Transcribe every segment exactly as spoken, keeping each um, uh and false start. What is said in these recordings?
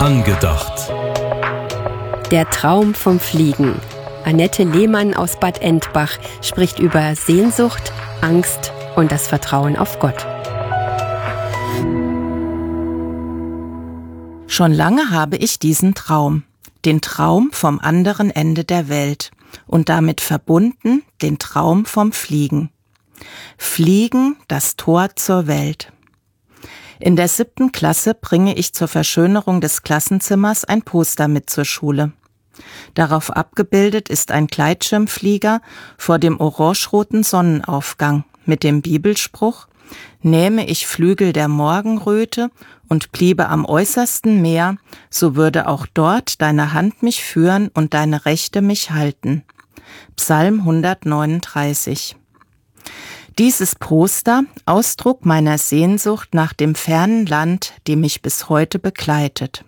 Angedacht. Der Traum vom Fliegen. Annette Lehmann aus Bad Endbach spricht über Sehnsucht, Angst und das Vertrauen auf Gott. Schon lange habe ich diesen Traum, den Traum vom anderen Ende der Welt und damit verbunden den Traum vom Fliegen. Fliegen, das Tor zur Welt. In der siebten Klasse bringe ich zur Verschönerung des Klassenzimmers ein Poster mit zur Schule. Darauf abgebildet ist ein Gleitschirmflieger vor dem orangeroten Sonnenaufgang mit dem Bibelspruch: Nähme ich Flügel der Morgenröte und bliebe am äußersten Meer, so würde auch dort deine Hand mich führen und deine Rechte mich halten. Psalm hundertneununddreißig. Dieses Poster, Ausdruck meiner Sehnsucht nach dem fernen Land, die mich bis heute begleitet.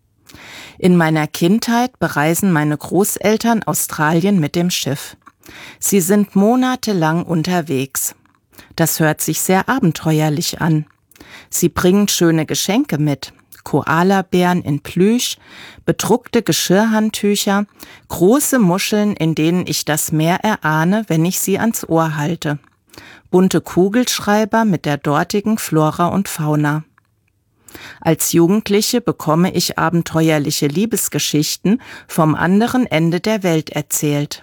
In meiner Kindheit bereisen meine Großeltern Australien mit dem Schiff. Sie sind monatelang unterwegs. Das hört sich sehr abenteuerlich an. Sie bringen schöne Geschenke mit. Koalabären in Plüsch, bedruckte Geschirrhandtücher, große Muscheln, in denen ich das Meer erahne, wenn ich sie ans Ohr halte. Bunte Kugelschreiber mit der dortigen Flora und Fauna. Als Jugendliche bekomme ich abenteuerliche Liebesgeschichten vom anderen Ende der Welt erzählt.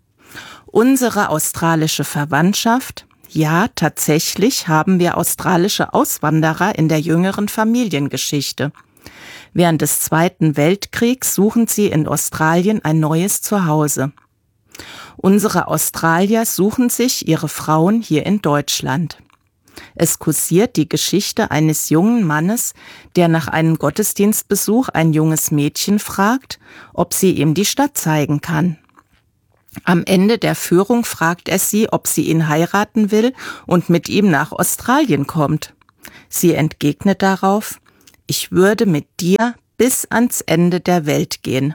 Unsere australische Verwandtschaft, ja, tatsächlich haben wir australische Auswanderer in der jüngeren Familiengeschichte. Während des Zweiten Weltkriegs suchen sie in Australien ein neues Zuhause. Unsere Australier suchen sich ihre Frauen hier in Deutschland. Es kursiert die Geschichte eines jungen Mannes, der nach einem Gottesdienstbesuch ein junges Mädchen fragt, ob sie ihm die Stadt zeigen kann. Am Ende der Führung fragt er sie, ob sie ihn heiraten will und mit ihm nach Australien kommt. Sie entgegnet darauf: Ich würde mit dir bis ans Ende der Welt gehen.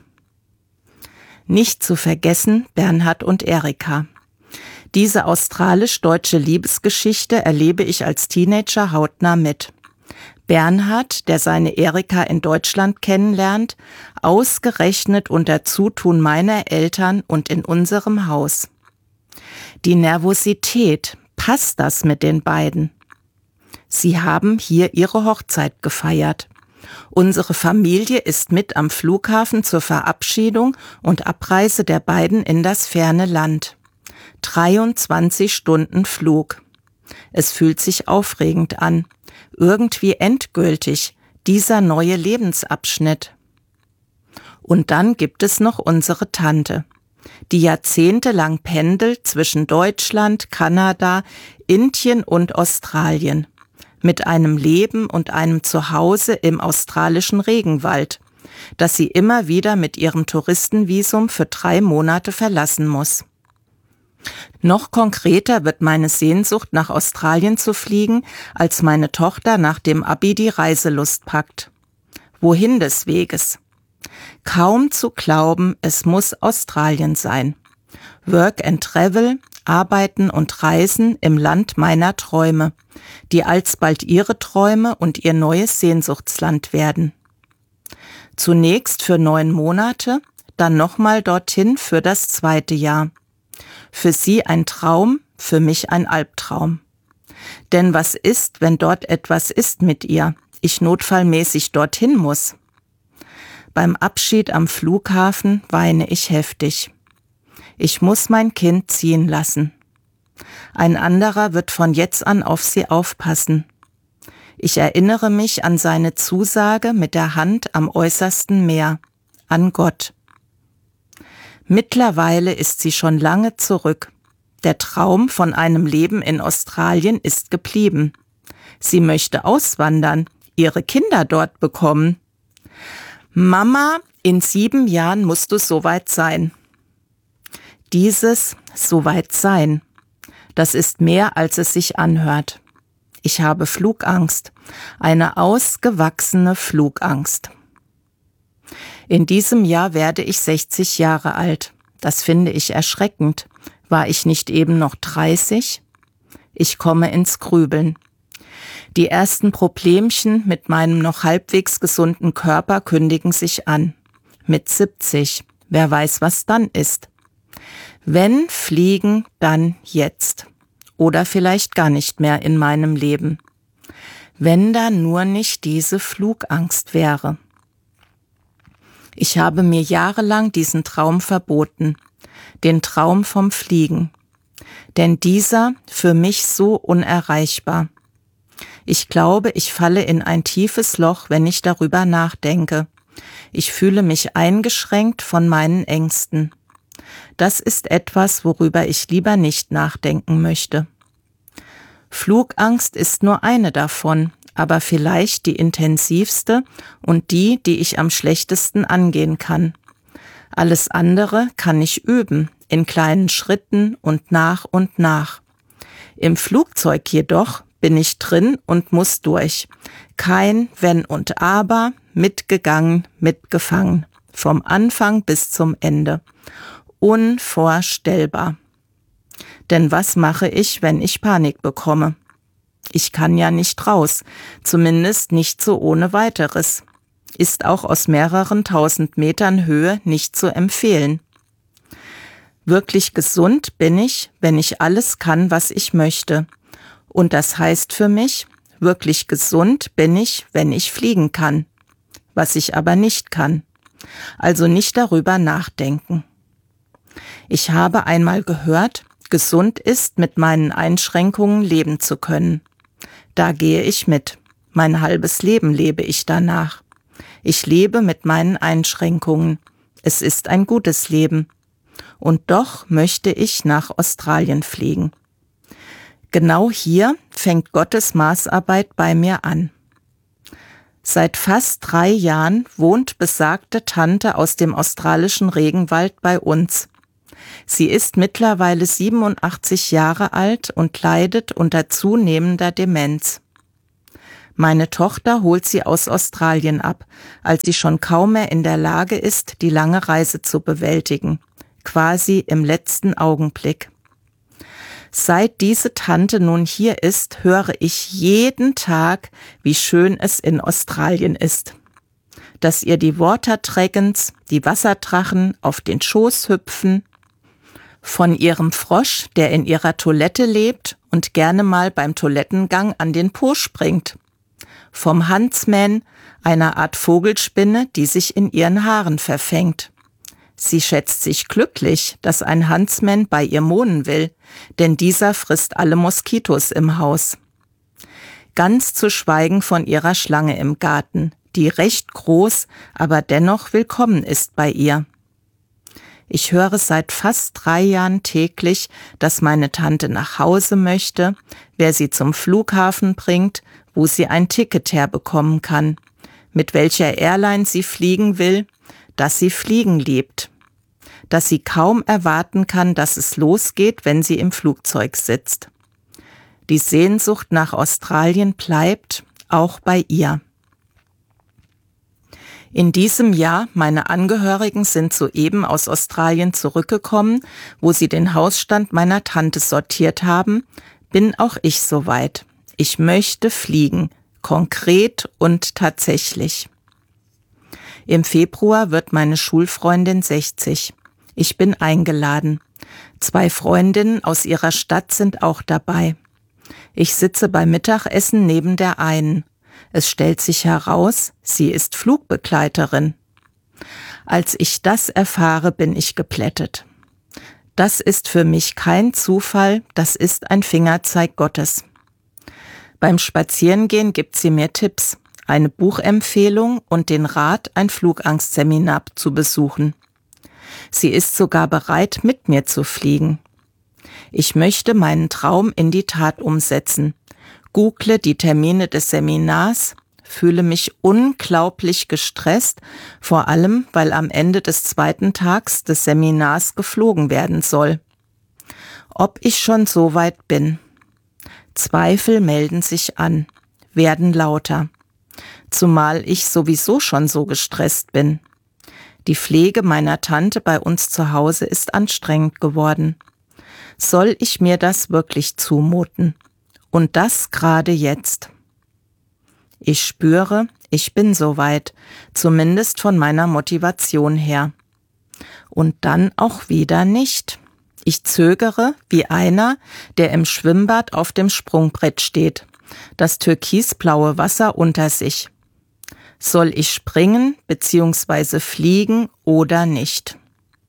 Nicht zu vergessen Bernhard und Erika. Diese australisch-deutsche Liebesgeschichte erlebe ich als Teenager hautnah mit. Bernhard, der seine Erika in Deutschland kennenlernt, ausgerechnet unter Zutun meiner Eltern und in unserem Haus. Die Nervosität, passt das mit den beiden? Sie haben hier ihre Hochzeit gefeiert. Unsere Familie ist mit am Flughafen zur Verabschiedung und Abreise der beiden in das ferne Land. dreiundzwanzig Stunden Flug. Es fühlt sich aufregend an, irgendwie endgültig, dieser neue Lebensabschnitt. Und dann gibt es noch unsere Tante, die jahrzehntelang pendelt zwischen Deutschland, Kanada, Indien und Australien, mit einem Leben und einem Zuhause im australischen Regenwald, das sie immer wieder mit ihrem Touristenvisum für drei Monate verlassen muss. Noch konkreter wird meine Sehnsucht, nach Australien zu fliegen, als meine Tochter nach dem Abi die Reiselust packt. Wohin des Weges? Kaum zu glauben, es muss Australien sein. Work and Travel, Arbeiten und Reisen im Land meiner Träume, die alsbald ihre Träume und ihr neues Sehnsuchtsland werden. Zunächst für neun Monate, dann nochmal dorthin für das zweite Jahr. Für sie ein Traum, für mich ein Albtraum. Denn was ist, wenn dort etwas ist mit ihr, ich notfallmäßig dorthin muss? Beim Abschied am Flughafen weine ich heftig. Ich muss mein Kind ziehen lassen. Ein anderer wird von jetzt an auf sie aufpassen. Ich erinnere mich an seine Zusage mit der Hand am äußersten Meer, an Gott. Mittlerweile ist sie schon lange zurück. Der Traum von einem Leben in Australien ist geblieben. Sie möchte auswandern, ihre Kinder dort bekommen. Mama, in sieben Jahren musst du soweit sein. Dieses soweit sein, das ist mehr, als es sich anhört. Ich habe Flugangst, eine ausgewachsene Flugangst. In diesem Jahr werde ich sechzig Jahre alt. Das finde ich erschreckend. War ich nicht eben noch dreißig? Ich komme ins Grübeln. Die ersten Problemchen mit meinem noch halbwegs gesunden Körper kündigen sich an. Mit siebzig. Wer weiß, was dann ist. Wenn fliegen, dann jetzt. Oder vielleicht gar nicht mehr in meinem Leben. Wenn da nur nicht diese Flugangst wäre. Ich habe mir jahrelang diesen Traum verboten, den Traum vom Fliegen. Denn dieser für mich so unerreichbar. Ich glaube, ich falle in ein tiefes Loch, wenn ich darüber nachdenke. Ich fühle mich eingeschränkt von meinen Ängsten. Das ist etwas, worüber ich lieber nicht nachdenken möchte. Flugangst ist nur eine davon, aber vielleicht die intensivste und die, die ich am schlechtesten angehen kann. Alles andere kann ich üben, in kleinen Schritten und nach und nach. Im Flugzeug jedoch bin ich drin und muss durch. Kein Wenn und Aber, mitgegangen, mitgefangen. Vom Anfang bis zum Ende. Unvorstellbar. Denn was mache ich, wenn ich Panik bekomme? Ich kann ja nicht raus, zumindest nicht so ohne weiteres. Ist auch aus mehreren tausend Metern Höhe nicht zu empfehlen. Wirklich gesund bin ich, wenn ich alles kann, was ich möchte. Und das heißt für mich, wirklich gesund bin ich, wenn ich fliegen kann. Was ich aber nicht kann. Also nicht darüber nachdenken. Ich habe einmal gehört, gesund ist, mit meinen Einschränkungen leben zu können. Da gehe ich mit. Mein halbes Leben lebe ich danach. Ich lebe mit meinen Einschränkungen. Es ist ein gutes Leben. Und doch möchte ich nach Australien fliegen. Genau hier fängt Gottes Maßarbeit bei mir an. Seit fast drei Jahren wohnt besagte Tante aus dem australischen Regenwald bei uns. Sie ist mittlerweile siebenundachtzig Jahre alt und leidet unter zunehmender Demenz. Meine Tochter holt sie aus Australien ab, als sie schon kaum mehr in der Lage ist, die lange Reise zu bewältigen, quasi im letzten Augenblick. Seit diese Tante nun hier ist, höre ich jeden Tag, wie schön es in Australien ist. Dass ihr die Water Dragons, die Wasserdrachen, auf den Schoß hüpfen, von ihrem Frosch, der in ihrer Toilette lebt und gerne mal beim Toilettengang an den Po springt. Vom Huntsman, einer Art Vogelspinne, die sich in ihren Haaren verfängt. Sie schätzt sich glücklich, dass ein Huntsman bei ihr wohnen will, denn dieser frisst alle Moskitos im Haus. Ganz zu schweigen von ihrer Schlange im Garten, die recht groß, aber dennoch willkommen ist bei ihr. Ich höre seit fast drei Jahren täglich, dass meine Tante nach Hause möchte, wer sie zum Flughafen bringt, wo sie ein Ticket herbekommen kann, mit welcher Airline sie fliegen will, dass sie fliegen liebt, dass sie kaum erwarten kann, dass es losgeht, wenn sie im Flugzeug sitzt. Die Sehnsucht nach Australien bleibt auch bei ihr. In diesem Jahr, meine Angehörigen sind soeben aus Australien zurückgekommen, wo sie den Hausstand meiner Tante sortiert haben, bin auch ich soweit. Ich möchte fliegen, konkret und tatsächlich. Im Februar wird meine Schulfreundin sechzig. Ich bin eingeladen. Zwei Freundinnen aus ihrer Stadt sind auch dabei. Ich sitze beim Mittagessen neben der einen. Es stellt sich heraus, sie ist Flugbegleiterin. Als ich das erfahre, bin ich geplättet. Das ist für mich kein Zufall, das ist ein Fingerzeig Gottes. Beim Spazierengehen gibt sie mir Tipps, eine Buchempfehlung und den Rat, ein Flugangstseminar zu besuchen. Sie ist sogar bereit, mit mir zu fliegen. Ich möchte meinen Traum in die Tat umsetzen. Google die Termine des Seminars, fühle mich unglaublich gestresst, vor allem, weil am Ende des zweiten Tags des Seminars geflogen werden soll. Ob ich schon so weit bin? Zweifel melden sich an, werden lauter, zumal ich sowieso schon so gestresst bin. Die Pflege meiner Tante bei uns zu Hause ist anstrengend geworden. Soll ich mir das wirklich zumuten? Und das gerade jetzt. Ich spüre, ich bin soweit, zumindest von meiner Motivation her. Und dann auch wieder nicht. Ich zögere wie einer, der im Schwimmbad auf dem Sprungbrett steht, das türkisblaue Wasser unter sich. Soll ich springen bzw. fliegen oder nicht?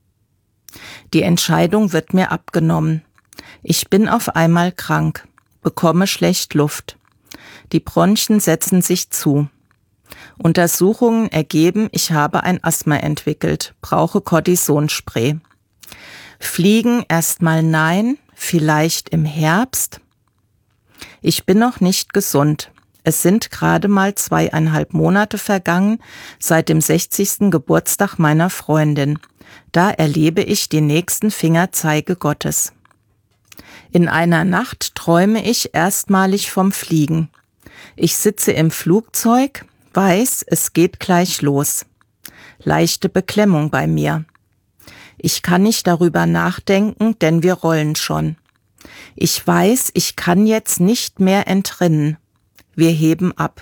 Die Entscheidung wird mir abgenommen. Ich bin auf einmal krank, bekomme schlecht Luft. Die Bronchien setzen sich zu. Untersuchungen ergeben, ich habe ein Asthma entwickelt, brauche Cortisonspray. Fliegen erstmal nein, vielleicht im Herbst. Ich bin noch nicht gesund. Es sind gerade mal zweieinhalb Monate vergangen seit dem sechzigsten Geburtstag meiner Freundin. Da erlebe ich die nächsten Fingerzeige Gottes. In einer Nacht träume ich erstmalig vom Fliegen. Ich sitze im Flugzeug, weiß, es geht gleich los. Leichte Beklemmung bei mir. Ich kann nicht darüber nachdenken, denn wir rollen schon. Ich weiß, ich kann jetzt nicht mehr entrinnen. Wir heben ab.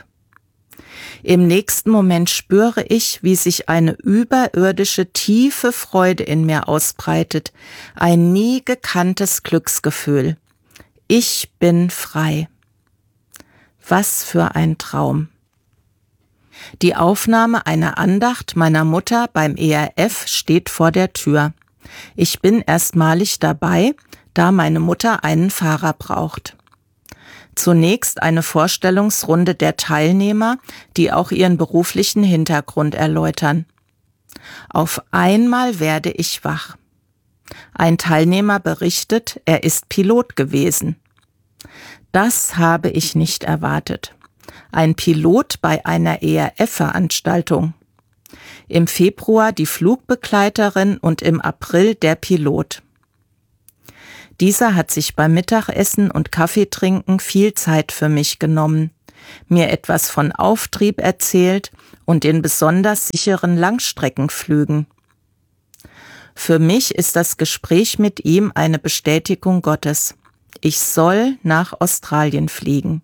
Im nächsten Moment spüre ich, wie sich eine überirdische tiefe Freude in mir ausbreitet, ein nie gekanntes Glücksgefühl. Ich bin frei. Was für ein Traum. Die Aufnahme einer Andacht meiner Mutter beim E R F steht vor der Tür. Ich bin erstmalig dabei, da meine Mutter einen Fahrer braucht. Zunächst eine Vorstellungsrunde der Teilnehmer, die auch ihren beruflichen Hintergrund erläutern. Auf einmal werde ich wach. Ein Teilnehmer berichtet, er ist Pilot gewesen. Das habe ich nicht erwartet. Ein Pilot bei einer E R F-Veranstaltung. Im Februar die Flugbegleiterin und im April der Pilot. Dieser hat sich beim Mittagessen und Kaffeetrinken viel Zeit für mich genommen, mir etwas von Auftrieb erzählt und den besonders sicheren Langstreckenflügen. Für mich ist das Gespräch mit ihm eine Bestätigung Gottes. Ich soll nach Australien fliegen.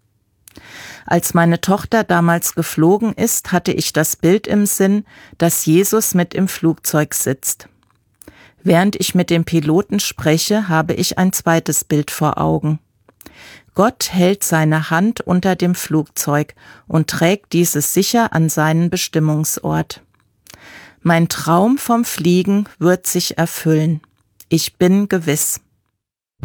Als meine Tochter damals geflogen ist, hatte ich das Bild im Sinn, dass Jesus mit im Flugzeug sitzt. Während ich mit dem Piloten spreche, habe ich ein zweites Bild vor Augen. Gott hält seine Hand unter dem Flugzeug und trägt dieses sicher an seinen Bestimmungsort. Mein Traum vom Fliegen wird sich erfüllen. Ich bin gewiss.